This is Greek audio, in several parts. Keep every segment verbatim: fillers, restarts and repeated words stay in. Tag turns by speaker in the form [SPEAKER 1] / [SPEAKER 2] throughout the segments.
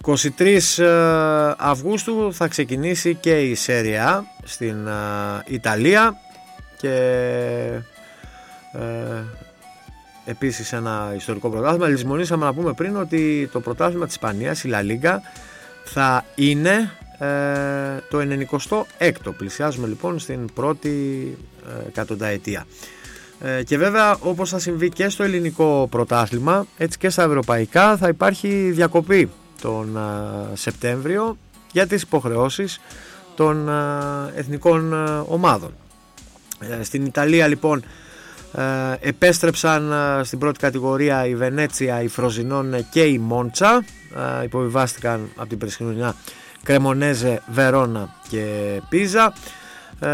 [SPEAKER 1] είκοσι τρεις Αυγούστου θα ξεκινήσει και η Serie A στην Ιταλία και ε, επίσης ένα ιστορικό πρωτάθλημα. Λησμονήσαμε να πούμε πριν ότι το πρωτάθλημα της Ισπανίας, η La Liga, θα είναι ε, το ενενηκοστό έκτο. Πλησιάζουμε λοιπόν στην πρώτη ε, εκατονταετία. Ε, και βέβαια, όπως θα συμβεί και στο ελληνικό πρωτάθλημα, έτσι και στα ευρωπαϊκά θα υπάρχει διακοπή τον ε, Σεπτέμβριο για τις υποχρεώσεις των ε, εθνικών ε, ομάδων. Ε, στην Ιταλία λοιπόν ε, επέστρεψαν ε, στην πρώτη κατηγορία η Βενέτσια, η Φροζινόνε και η Μόντσα. Ε, υποβιβάστηκαν από την Πρεσινωνιά Κρεμονέζε, Βερόνα και Πίζα. Ε,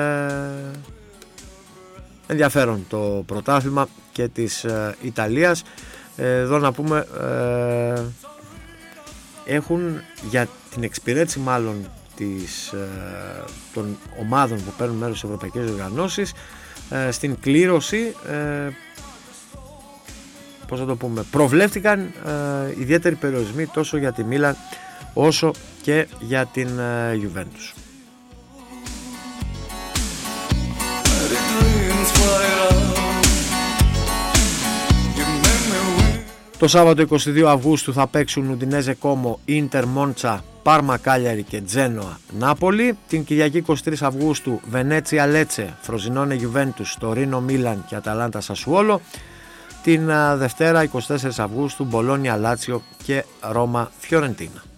[SPEAKER 1] ενδιαφέρον το πρωτάθλημα και της ε, Ιταλίας. Ε, εδώ να πούμε ε, έχουν για την εξυπηρέτηση μάλλον της, ε, των ομάδων που παίρνουν μέρος στις ευρωπαϊκές οργανώσεις ε, στην κλήρωση ε, πώς θα το πούμε, προβλέφθηκαν ε, ιδιαίτεροι περιορισμοί τόσο για τη Μίλαν όσο και για την ε, Juventus. Το Σάββατο είκοσι δύο Αυγούστου θα παίξουν Ουντινέζε Κόμο, Ίντερ Μόντσα, Πάρμα Κάλιαρη και Τζένοα Νάπολη. Την Κυριακή είκοσι τρεις Αυγούστου Βενέτσια Λέτσε, Φροζινόνε Γιουβέντους, Τωρίνο Μίλαν και Αταλάντα Σασουόλο. Την Δευτέρα είκοσι τέσσερις Αυγούστου Μπολόνια Λάτσιο και Ρώμα Φιωρεντίνα.